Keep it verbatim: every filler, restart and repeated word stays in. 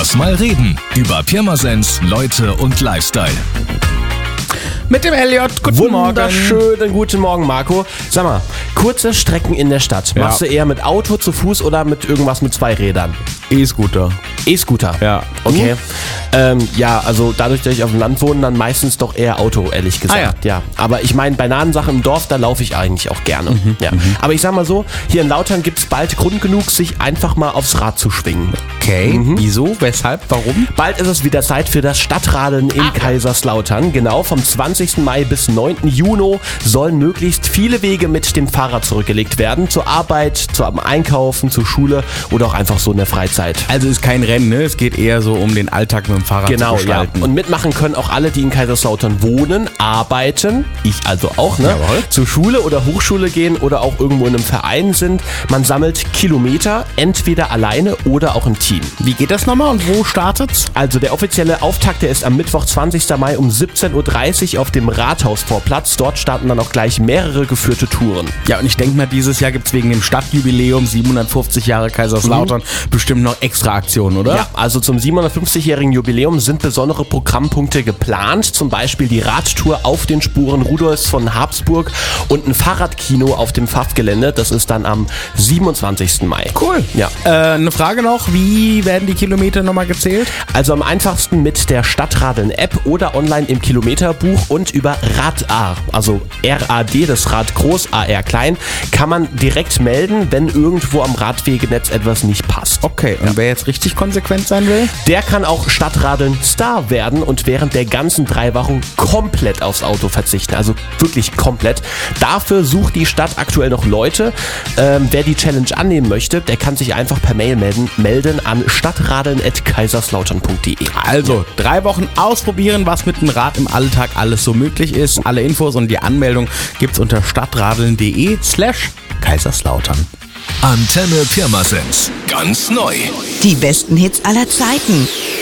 Lass mal reden über Pirmasens, Leute und Lifestyle. Mit dem Elliot. Guten Morgen. Wunderschönen guten Morgen, Marco. Sag mal, kurze Strecken in der Stadt. Ja. Machst du eher mit Auto, zu Fuß oder mit irgendwas mit zwei Rädern? E-Scooter. E-Scooter? Ja. Okay. Ähm, ja, also dadurch, dass ich auf dem Land wohne, dann meistens doch eher Auto, ehrlich gesagt. Ah, ja. ja. Aber ich meine, bei nahen Sachen im Dorf, da laufe ich eigentlich auch gerne. Mhm. Ja. Mhm. Aber ich sag mal so, hier in Lautern gibt es bald Grund genug, sich einfach mal aufs Rad zu schwingen. Okay. Mhm. Wieso? Weshalb? Warum? Bald ist es wieder Zeit für das Stadtradeln in Ah. Kaiserslautern. Genau, vom zwanzigsten Mai bis neunten Juni sollen möglichst viele Wege mit dem Fahrrad zurückgelegt werden. Zur Arbeit, zum Einkaufen, zur Schule oder auch einfach so in der Freizeit. Also ist kein Rennen, ne? Es geht eher so um den Alltag mit dem Fahrrad Genau, zu gestalten. ja. Und mitmachen können auch alle, die in Kaiserslautern wohnen, arbeiten, ich also auch, ne? Jawohl. Zur Schule oder Hochschule gehen oder auch irgendwo in einem Verein sind. Man sammelt Kilometer, entweder alleine oder auch im Team. Wie geht das nochmal und wo startet's? Also der offizielle Auftakt, der ist am Mittwoch, zwanzigsten Mai um siebzehn Uhr dreißig auf dem Rathausvorplatz. Dort starten dann auch gleich mehrere geführte Touren. Ja, und ich denke mal, dieses Jahr gibt's wegen dem Stadtjubiläum siebenhundertfünfzig Jahre Kaiserslautern mhm. bestimmt noch extra Aktionen, oder? Ja, also zum siebenhundertfünfzigjährigen Jubiläum sind besondere Programmpunkte geplant. Zum Beispiel die Radtour auf den Spuren Rudolfs von Habsburg und ein Fahrradkino auf dem Pfaffgelände. Das ist dann am siebenundzwanzigsten Mai. Cool. Ja. Äh, eine Frage noch, wie werden die Kilometer nochmal gezählt? Also am einfachsten mit der Stadtradeln-App oder online im Kilometerbuch und über Rad-A, also R A D, das Rad groß, A R klein, kann man direkt melden, wenn irgendwo am Radwegenetz etwas nicht passt. Okay, und ja. wer jetzt richtig konsequent sein will? Der kann auch Stadtradeln-Star werden und während der ganzen drei Wochen komplett aufs Auto verzichten, also wirklich komplett. Dafür sucht die Stadt aktuell noch Leute. Ähm, wer die Challenge annehmen möchte, der kann sich einfach per Mail melden, melden an stadtradeln at kaiserslautern punkt de. Also, drei Wochen ausprobieren, was mit dem Rad im Alltag alles so möglich ist. Alle Infos und die Anmeldung gibt's unter stadtradeln.de slash Kaiserslautern. Antenne Pirmasens. Ganz neu. Die besten Hits aller Zeiten.